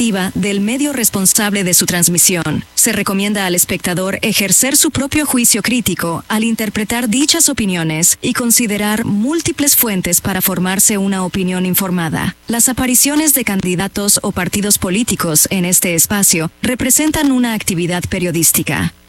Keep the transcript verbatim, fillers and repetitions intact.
perspectiva del medio responsable de su transmisión. Se recomienda al espectador ejercer su propio juicio crítico al interpretar dichas opiniones y considerar múltiples fuentes para formarse una opinión informada. Las apariciones de candidatos o partidos políticos en este espacio representan una actividad periodística.